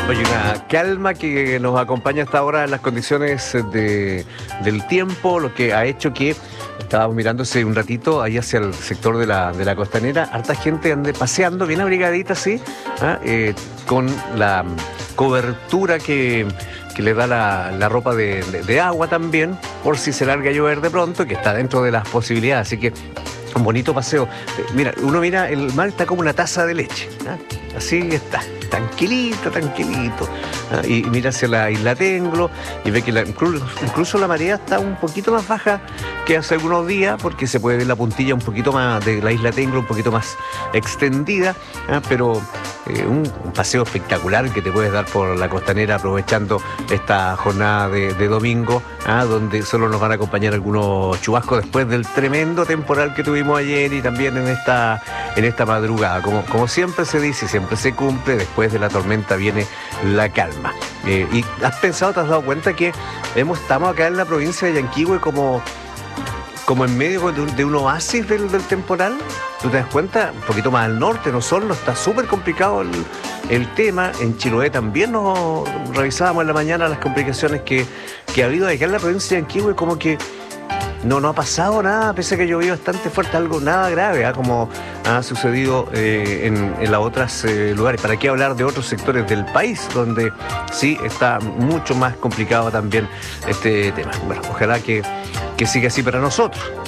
Oye, una calma que nos acompaña hasta ahora en las condiciones del tiempo, lo que ha hecho que estábamos mirándose un ratito ahí hacia el sector de la costanera, harta gente ande paseando, bien abrigadita así, con la cobertura que le da la ropa de agua también, por si se larga a llover de pronto, que está dentro de las posibilidades, así que un bonito paseo. Mira, uno mira, el mar está como una taza de leche, así está, tranquilito, tranquilito. Y mira hacia la isla Tenglo y ve que incluso la marea está un poquito más baja que hace algunos días, porque se puede ver la puntilla un poquito más de la isla Tenglo, un poquito más extendida, pero un paseo espectacular que te puedes dar por la costanera aprovechando esta jornada de domingo, donde solo nos van a acompañar algunos chubascos después del tremendo temporal que tuvimos ayer y también en esta madrugada. Como siempre se dice, siempre se cumple, después de la tormenta viene la calma. ¿Y has pensado, te has dado cuenta que estamos acá en la provincia de Yanquihue como en medio de un oasis del temporal? ¿Tú te das cuenta? Un poquito más al norte, en Osorno, está súper complicado el tema. En Chiloé también nos revisábamos en la mañana las complicaciones que ha habido acá en la provincia de Yanquihue, como que no ha pasado nada, pese a que llovió bastante fuerte, algo nada grave, como ha sucedido en los otros lugares. ¿Para qué hablar de otros sectores del país donde sí está mucho más complicado también este tema? Bueno, ojalá que siga así para nosotros.